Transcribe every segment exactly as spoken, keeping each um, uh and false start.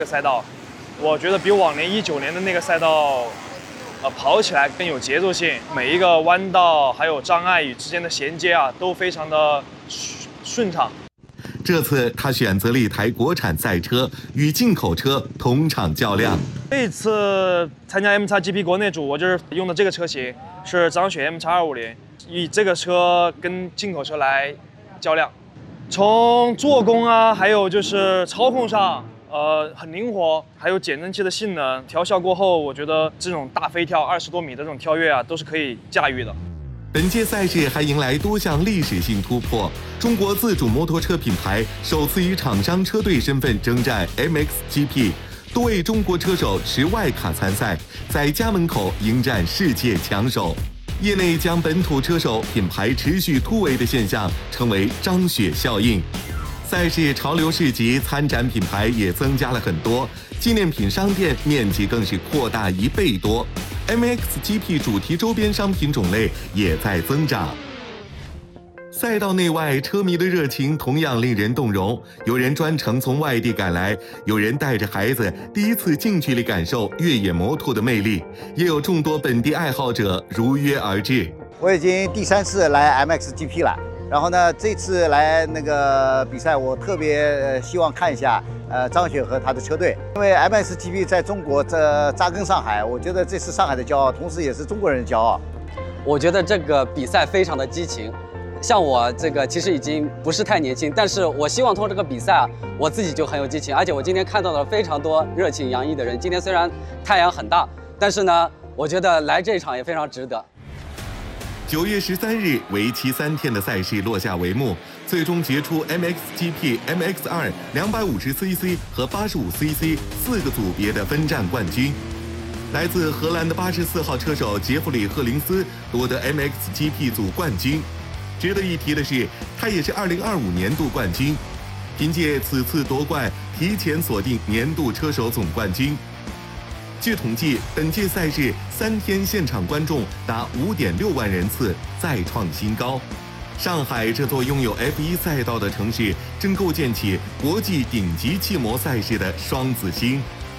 这个赛道，我觉得比往年一九年的那个赛道，呃，跑起来更有节奏性，每一个弯道还有障碍与之间的衔接啊，都非常的顺畅。 这次他选择了一台国产赛车，与进口车同场较量。 这次参加 M X G P 国内组，我就是用的这个车型是张雪 M X 二五零，以这个车跟进口车来较量。从做工啊，还有就是操控上，呃，很灵活，还有减震器的性能，调校过后，我觉得这种大飞跳二十多米的这种跳跃啊，都是可以驾驭的。 本届赛事还迎来多项历史性突破，中国自主摩托车品牌首次以厂商车队身份征战 M X G P， 多位中国车手持外卡参赛，在家门口迎战世界强手。业内将本土车手品牌持续突围的现象称为张雪效应。赛事潮流市集参展品牌也增加了很多，纪念品商店面积更是扩大一倍多。M X G P 主题周边商品种类也在增长。赛道内外车迷的热情同样令人动容，有人专程从外地赶来，有人带着孩子第一次近距离感受越野摩托的魅力，也有众多本地爱好者如约而至。 我已经第三次来 M X G P 了，然后呢，这次来那个比赛，我特别希望看一下呃张雪和她的车队，因为 M X G P 在中国这扎根上海，我觉得这是上海的骄傲，同时也是中国人的骄傲。 我觉得这个比赛非常的激情。像我这个其实已经不是太年轻，但是我希望通过这个比赛啊，我自己就很有激情，而且我今天看到了非常多热情洋溢的人。今天虽然太阳很大，但是呢，我觉得来这一场也非常值得。 九月十三日，为期三天的赛事落下帷幕，最终决出 M X G P M X 二 两百五十 C C 和八十五 C C 四个组别的分站冠军。来自荷兰的八十四号车手杰弗里·赫林斯夺得 M X G P 组冠军。值得一提的是，他也是二零二五年度冠军，凭借此次夺冠，提前锁定年度车手总冠军。据统计，本届赛事三天现场观众达 五点六万人次，再创新高。上海这座拥有 F 一 赛道的城市，正构建起国际顶级汽摩赛事的双子星。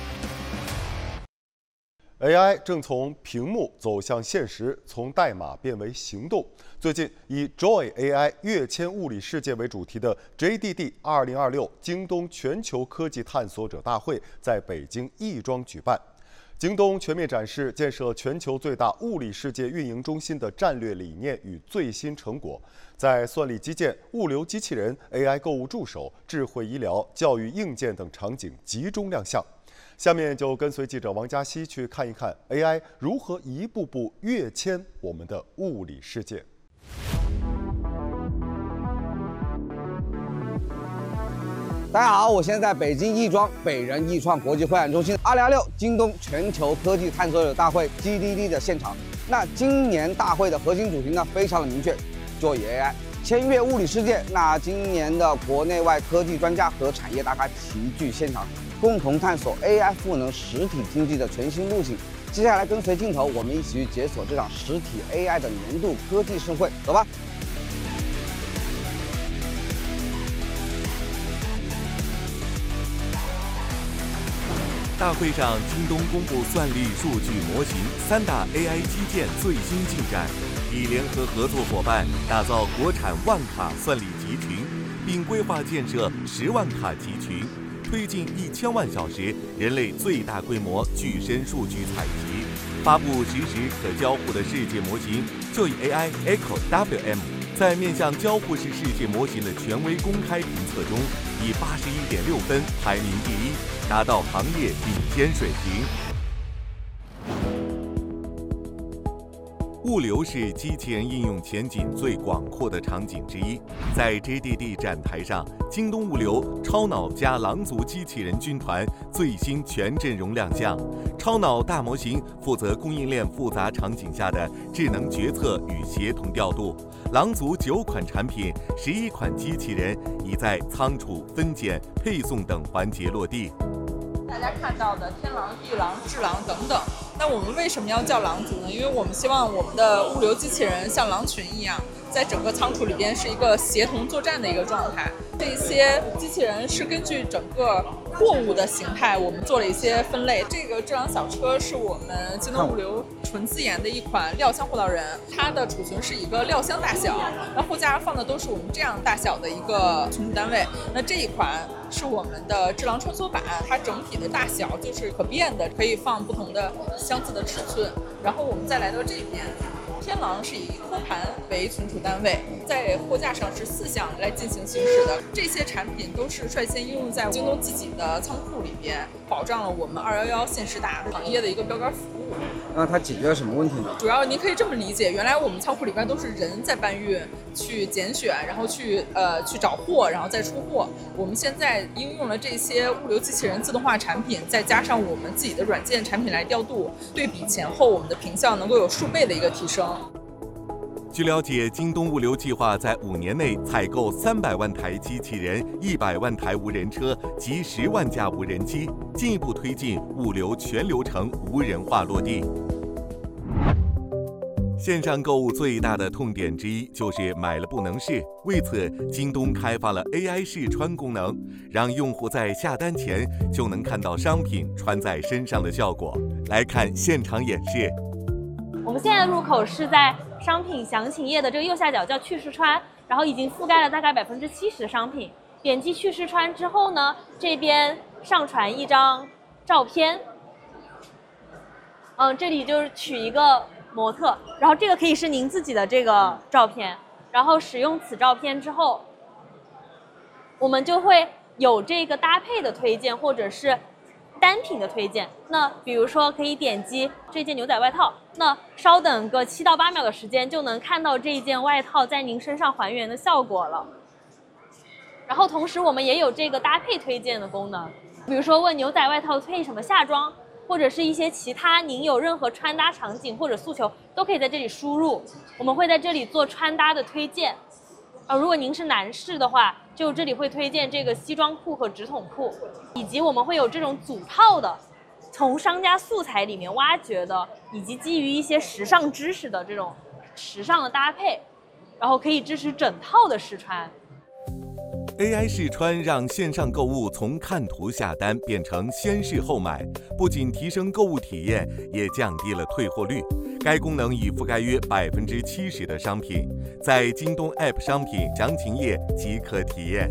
A I 正从屏幕走向现实，从代码变为行动。最近，以 Joy A I 跃迁物理世界为主题的 J D D 二零二六京东全球科技探索者大会在北京亦庄举办。京东全面展示建设全球最大物理世界运营中心的战略理念与最新成果，在算力基建、物流机器人、A I 购物助手、智慧医疗、教育硬件等场景集中亮相。下面就跟随记者王嘉熙去看一看 A I 如何一步步跃迁我们的物理世界。 大家好，我现在在北京亦庄北人易创国际会展中心二零二六京东全球科技探索者大会 G D D 的现场。那今年大会的核心主题呢，非常的明确 ，Joy A I 签跃物理世界。那今年的国内外科技专家和产业大咖齐聚现场，共同探索 A I 赋能实体经济的全新路径。接下来跟随镜头，我们一起去解锁这场实体 A I 的年度科技盛会，走吧。 大会上，京东公布算力数据模型三大 A I 基建最新进展，已联合合作伙伴打造国产万卡算力集群，并规划建设十万卡集群，推进一千万小时人类最大规模具身数据采集，发布实时可交互的世界模型 Joy A I Echo W M。在面向交互式世界模型的权威公开评测中，以八十一点六分排名第一，达到行业顶尖水平。物流是机器人应用前景最广阔的场景之一。在 J D D 展台上，京东物流超脑加狼族机器人军团最新全阵容亮相。超脑大模型负责供应链复杂场景下的智能决策与协同调度。狼族九款产品、十一款机器人已在仓储、分拣、配送等环节落地。 大家看到的天狼、地狼、智狼等等。那我们为什么要叫狼族呢？因为我们希望我们的物流机器人像狼群一样，在整个仓储里边是一个协同作战的一个状态。这些机器人是根据整个货物的形态，我们做了一些分类。这个智朗小车是我们京东物流纯自研的一款料箱货到人，它的储存是一个料箱大小，然后货架上放的都是我们这样大小的一个存储单位。那这一款是我们的智朗穿梭版，它整体的大小就是可变的，可以放不同的箱子的尺寸。然后我们再来到这边。天狼是以托盘为存储单位，在货架上是四项来进行行驶的。这些产品都是率先应用在京东自己的仓库里边，保障了我们二幺幺限时达行业的一个标杆服务。 那它解决了什么问题呢？ 主要您可以这么理解，原来我们仓库里边都是人在搬运、去拣选，然后去呃去找货，然后再出货。我们现在应用了这些物流机器人自动化产品，再加上我们自己的软件产品来调度，对比前后，我们的品效能够有数倍的一个提升。 据了解，京东物流计划在五年内采购三百万台机器人、一百万台无人车及十万架无人机，进一步推进物流全流程无人化落地。线上购物最大的痛点之一就是买了不能试，为此，京东开发了 A I 试穿功能，让用户在下单前就能看到商品穿在身上的效果。来看现场演示。 我们现在的入口是在商品详情页的这个右下角，叫去试穿，然后已经覆盖了大概百分之七十的商品。点击去试穿之后呢，这边上传一张照片，嗯，这里就是取一个模特，然后这个可以是您自己的这个照片，然后使用此照片之后，我们就会有这个搭配的推荐，或者是单品的推荐。那比如说可以点击这件牛仔外套，那稍等个七到八秒的时间就能看到这件外套在您身上还原的效果了。然后同时我们也有这个搭配推荐的功能，比如说问牛仔外套配什么下装，或者是一些其他您有任何穿搭场景或者诉求，都可以在这里输入，我们会在这里做穿搭的推荐。啊，如果您是男士的话，就这里会推荐这个西装裤和直筒裤，以及我们会有这种组套的，从商家素材里面挖掘的，以及基于一些时尚知识的这种时尚的搭配，然后可以支持整套的试穿。 A I 试穿让线上购物从看图下单变成先试后买，不仅提升购物体验，也降低了退货率。该功能已覆盖约百分之七十的商品，在京东 App 商品详情页即可体验。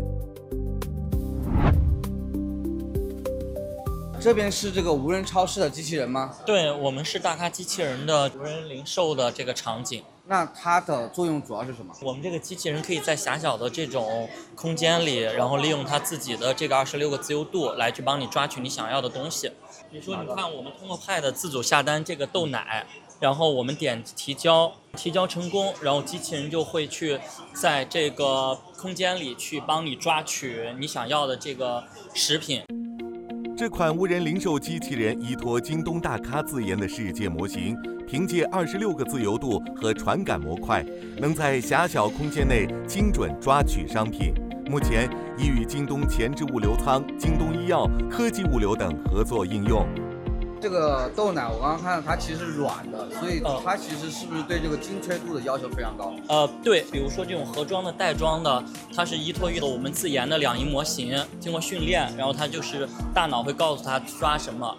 这边是这个无人超市的机器人吗？ 对，我们是大咖机器人的无人零售的这个场景。 那它的作用主要是什么？ 我们这个机器人可以在狭小的这种空间里，然后利用它自己的这个二十六个自由度来去帮你抓取你想要的东西。比如说，你看我们通过 Pad 自主下单这个豆奶，然后我们点提交，提交成功，然后机器人就会去在这个空间里去帮你抓取你想要的这个食品。 这款无人零售机器人依托京东大咖自研的世界模型，凭借二十六个自由度和传感模块，能在狭小空间内精准抓取商品。目前已与京东前置物流仓、京东医药、科技物流等合作应用。 这个豆奶我刚刚看到它其实是软的，所以它其实是不是对这个精确度的要求非常高？ 呃，对，比如说这种盒装的、袋装的，它是依托于我们自研的两仪模型，经过训练，然后它就是大脑会告诉它抓什么。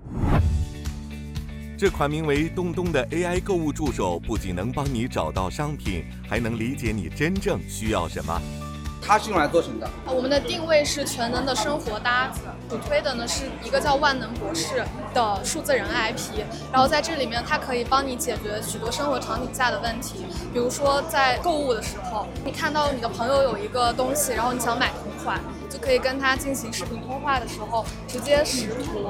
这款名为东东的 A I 购物助手，不仅能帮你找到商品，还能理解你真正需要什么。 它是用来做什么的？ 我们的定位是全能的生活搭子，主推的呢是一个叫万能博士的数字人 I P， 然后在这里面它可以帮你解决许多生活场景下的问题，比如说在购物的时候，你看到你的朋友有一个东西，然后你想买同款，就可以跟他进行视频通话的时候直接识图。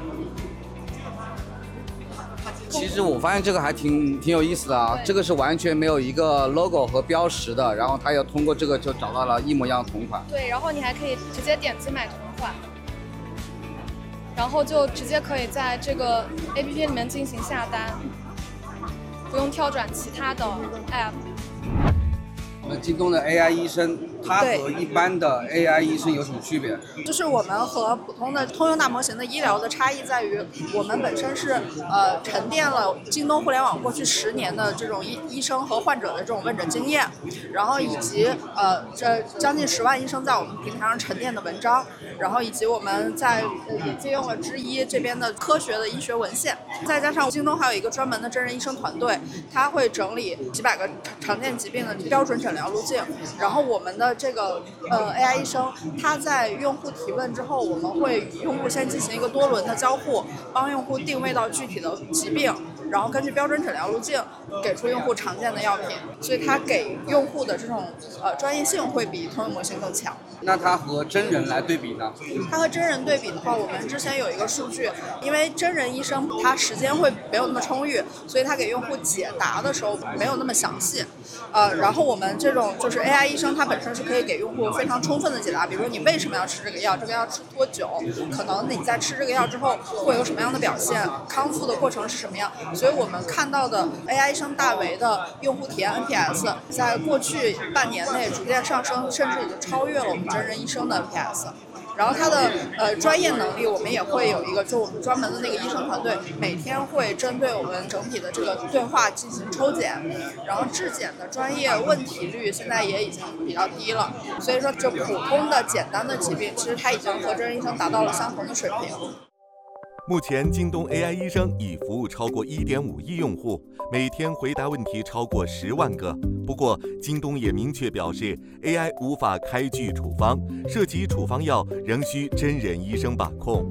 其实我发现这个还挺挺有意思的啊，这个是完全没有一个 logo 和标识的，然后它又通过这个就找到了一模一样的同款。 对，然后你还可以直接点击买同款，然后就直接可以在这个 A P P 里面进行下单，不用跳转其他的 App。 那京东的 A I 医生，它和一般的 A I 医生有什么区别？ 就是我们和普通的通用大模型的医疗的差异在于，我们本身是呃沉淀了京东互联网过去十年的这种医医生和患者的这种问诊经验，然后以及呃这将近十万医生在我们平台上沉淀的文章， 然后以及我们在呃也借用了之一这边的科学的医学文献，再加上京东还有一个专门的真人医生团队，他会整理几百个常见疾病的标准诊疗路径，然后我们的这个呃 A I 医生，他在用户提问之后，我们会与用户先进行一个多轮的交互，帮用户定位到具体的疾病，然后根据标准诊疗路径给出用户常见的药品，所以它给用户的这种呃专业性会比通用模型更强。 那它和真人来对比呢？ 它和真人对比的话，我们之前有一个数据，因为真人医生他时间会没有那么充裕，所以他给用户解答的时候没有那么详细。呃，然后我们这种就是 A I 医生，它本身是可以给用户非常充分的解答，比如说你为什么要吃这个药，这个药吃多久，可能你在吃这个药之后会有什么样的表现，康复的过程是什么样。所以我们看到的 A I 医生大维的用户体验 N P S， 在过去半年内逐渐上升，甚至已经超越了我们真人医生的 N P S。然后他的呃专业能力，我们也会有一个，就我们专门的那个医生团队，每天会针对我们整体的这个对话进行抽检，然后质检的专业问题率现在也已经比较低了，所以说这普通的简单的疾病，其实它已经和真人医生达到了相同的水平。 目前，京东 A I 医生已服务超过 一点五亿用户，每天回答问题超过十万个。不过，京东也明确表示 ，A I 无法开具处方，涉及处方药仍需真人医生把控。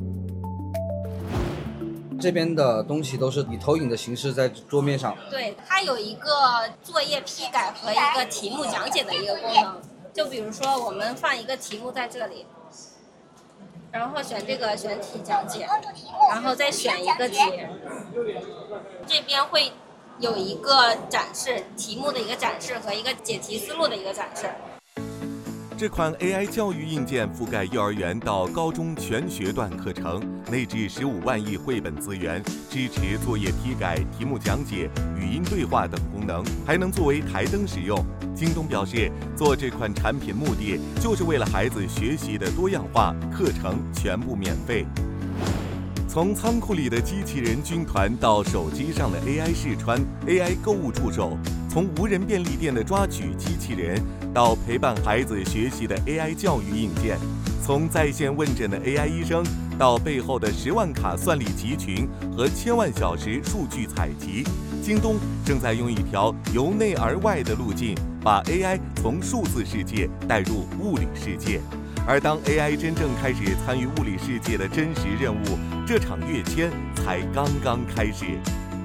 这边的东西都是以投影的形式在桌面上。 对，它有一个作业批改和一个题目讲解的一个功能。就比如说，我们放一个题目在这里。然后选这个选题讲解，然后再选一个题，这边会有一个展示题目的一个展示和一个解题思路的一个展示。 这款 A I 教育硬件覆盖幼儿园到高中全学段课程，内置十五万亿绘本资源，支持作业批改、题目讲解、语音对话等功能，还能作为台灯使用。京东表示，做这款产品目的就是为了孩子学习的多样化，课程全部免费。从仓库里的机器人军团到手机上的 A I 试穿、A I 购物助手，从无人便利店的抓取机器人到陪伴孩子学习的 A I 教育硬件，从在线问诊的 A I 医生到背后的十万卡算力集群和千万小时数据采集，京东正在用一条由内而外的路径，把 A I 从数字世界带入物理世界。而当 A I 真正开始参与物理世界的真实任务，这场跃迁才刚刚开始。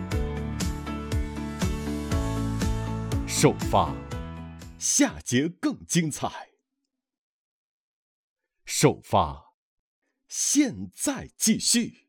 首发，下节更精彩。首发，现在继续。